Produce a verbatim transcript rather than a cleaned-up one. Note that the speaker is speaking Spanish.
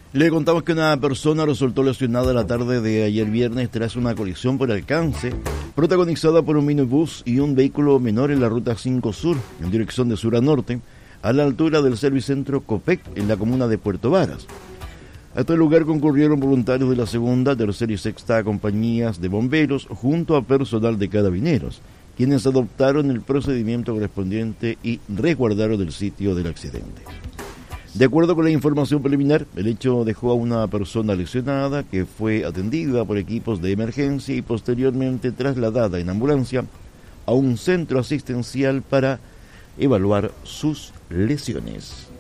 Le contamos que una persona resultó lesionada la tarde de ayer viernes tras una colisión por alcance protagonizada por un minibús y un vehículo menor en la ruta cinco Sur, en dirección de sur a norte, a la altura del Servicentro Copec, en la comuna de Puerto Varas. A este lugar concurrieron voluntarios de la segunda, tercera y sexta compañías de bomberos junto a personal de carabineros, quienes adoptaron el procedimiento correspondiente y resguardaron el sitio del accidente. De acuerdo con la información preliminar, el hecho dejó a una persona lesionada que fue atendida por equipos de emergencia y posteriormente trasladada en ambulancia a un centro asistencial para evaluar sus lesiones.